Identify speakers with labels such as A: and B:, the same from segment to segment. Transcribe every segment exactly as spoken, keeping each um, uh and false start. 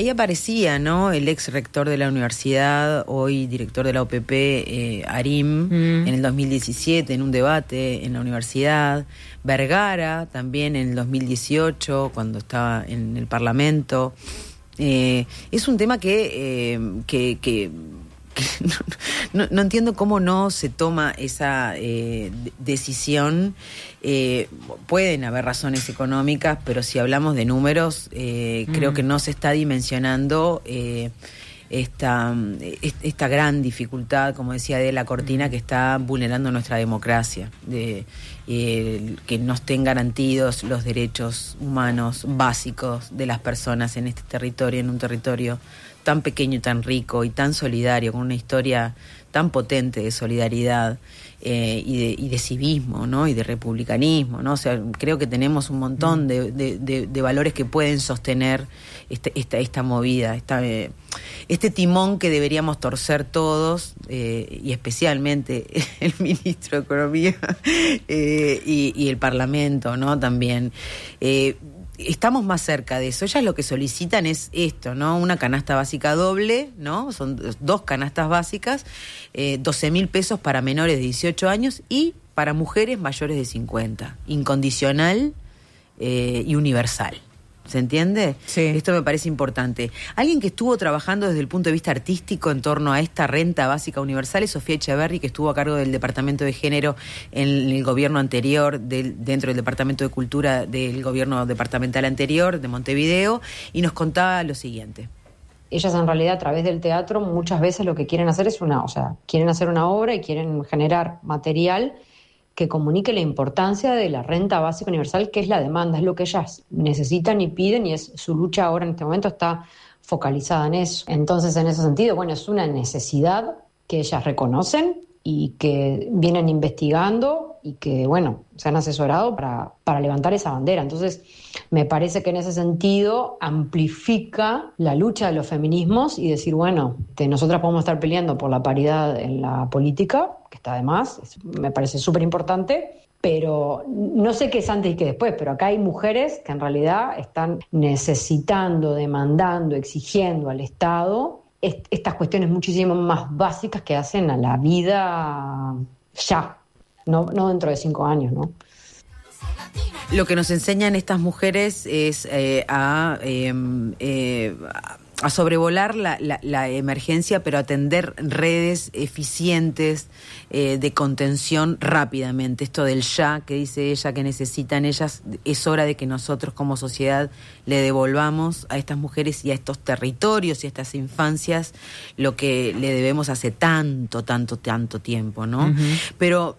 A: ahí aparecía, ¿no? El ex rector de la universidad, hoy director de la O P P, eh, Arim, mm. en el dos mil diecisiete, en un debate en la universidad. Vergara, también en el dos mil dieciocho, cuando estaba en el Parlamento. Eh, es un tema que... Eh, que, que No, no entiendo cómo no se toma esa eh, decisión. Eh, pueden haber razones económicas, pero si hablamos de números, eh, mm. creo que no se está dimensionando eh, esta, esta gran dificultad, como decía Adela Cortina, que está vulnerando nuestra democracia, de eh, que no estén garantidos los derechos humanos básicos de las personas en este territorio, en un territorio tan pequeño, tan rico y tan solidario, con una historia tan potente de solidaridad eh, y, de, y de civismo, ¿no? Y de republicanismo, ¿no? O sea, creo que tenemos un montón de, de, de, de valores que pueden sostener este, esta, esta movida, esta, eh, este timón que deberíamos torcer todos, eh, y especialmente el ministro de Economía eh, y, y el Parlamento, ¿no? También. Eh, Estamos más cerca de eso. Ellas lo que solicitan es esto, ¿no? Una canasta básica doble, ¿no? Son dos canastas básicas, eh, doce mil pesos para menores de dieciocho años y para mujeres mayores de cincuenta. Incondicional eh, y universal. ¿Se entiende?
B: Sí.
A: Esto me parece importante. Alguien que estuvo trabajando desde el punto de vista artístico en torno a esta renta básica universal es Sofía Echeverri, que estuvo a cargo del Departamento de Género en el gobierno anterior, del, dentro del Departamento de Cultura del gobierno departamental anterior de Montevideo, y nos contaba lo siguiente.
C: Ellas en realidad a través del teatro muchas veces lo que quieren hacer es una, o sea, quieren hacer una obra y quieren generar material que comunique la importancia de la renta básica universal, que es la demanda, es lo que ellas necesitan y piden, y es su lucha ahora en este momento está focalizada en eso. Entonces, en ese sentido, bueno, es una necesidad que ellas reconocen y que vienen investigando y que, bueno, se han asesorado para, para levantar esa bandera. Entonces, me parece que en ese sentido amplifica la lucha de los feminismos y decir, bueno, que nosotras podemos estar peleando por la paridad en la política, que está de más, es, me parece súper importante, pero no sé qué es antes y qué después, pero acá hay mujeres que en realidad están necesitando, demandando, exigiendo al Estado est- estas cuestiones muchísimo más básicas que hacen a la vida ya, no, no dentro de cinco años, ¿no?
A: Lo que nos enseñan estas mujeres es eh, a, eh, eh, a sobrevolar la, la, la emergencia, pero atender redes eficientes eh, de contención rápidamente. Esto del ya, que dice ella que necesitan ellas, es hora de que nosotros como sociedad le devolvamos a estas mujeres y a estos territorios y a estas infancias lo que le debemos hace tanto, tanto, tanto tiempo, ¿no? Uh-huh. Pero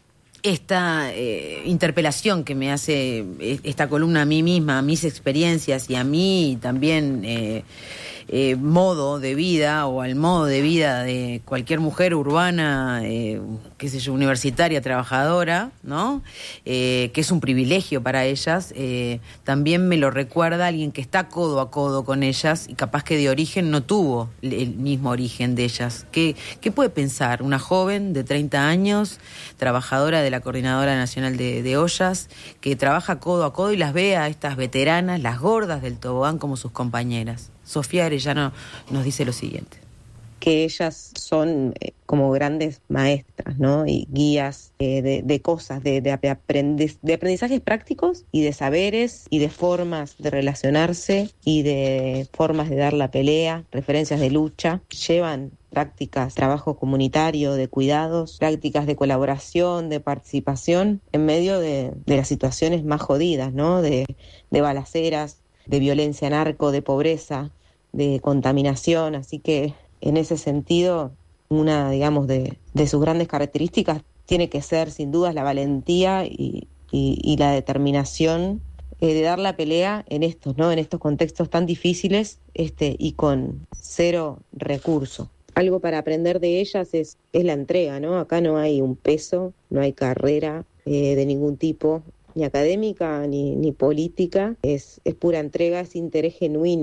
A: esta eh, interpelación que me hace esta columna a mí misma, a mis experiencias y a mí también eh, eh, modo de vida o al modo de vida de cualquier mujer urbana, eh, qué sé yo, universitaria, trabajadora, ¿no? Eh, que es un privilegio para ellas, eh, también me lo recuerda alguien que está codo a codo con ellas y capaz que de origen no tuvo el mismo origen de ellas. ¿Qué, qué puede pensar una joven de treinta años, trabajadora de la Coordinadora Nacional de, de Ollas, que trabaja codo a codo y las ve a estas veteranas, las gordas del tobogán, como sus compañeras? Sofía Arellano nos dice lo siguiente.
D: Que ellas son eh, como grandes maestras, ¿no? Y guías eh, de, de cosas, de, de, aprendiz, de aprendizajes prácticos y de saberes y de formas de relacionarse y de formas de dar la pelea, referencias de lucha. Llevan prácticas, trabajo comunitario, de cuidados, prácticas de colaboración, de participación en medio de, de las situaciones más jodidas, ¿no? De, de balaceras, de violencia narco, de pobreza, de contaminación, así que en ese sentido, una, digamos, de, de sus grandes características tiene que ser, sin dudas, la valentía y, y, y la determinación eh, de dar la pelea en estos, ¿no? En estos contextos tan difíciles este, y con cero recurso. Algo para aprender de ellas es, es la entrega, ¿no? Acá no hay un peso, no hay carrera eh, de ningún tipo, ni académica ni, ni política. Es, es pura entrega, es interés genuino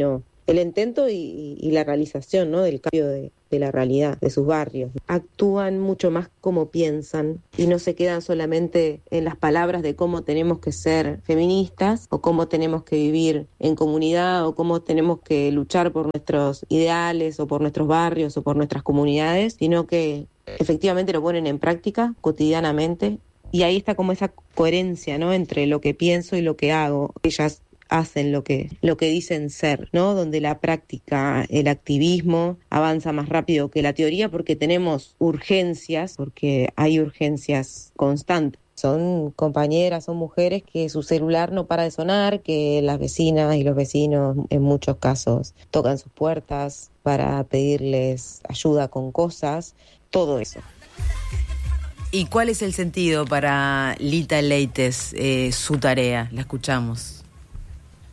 D: el intento y, y la realización, ¿no?, del cambio de, de la realidad de sus barrios. Actúan mucho más como piensan y no se quedan solamente en las palabras de cómo tenemos que ser feministas o cómo tenemos que vivir en comunidad o cómo tenemos que luchar por nuestros ideales o por nuestros barrios o por nuestras comunidades, sino que efectivamente lo ponen en práctica cotidianamente. Y ahí está como esa coherencia, ¿no?, entre lo que pienso y lo que hago. Ellas hacen lo que, lo que dicen ser, ¿no?, donde la práctica, el activismo avanza más rápido que la teoría porque tenemos urgencias, porque hay urgencias constantes. Son compañeras, son mujeres que su celular no para de sonar, que las vecinas y los vecinos en muchos casos tocan sus puertas para pedirles ayuda con cosas, todo eso.
A: ¿Y cuál es el sentido para Lita Leites, eh, su tarea? La escuchamos.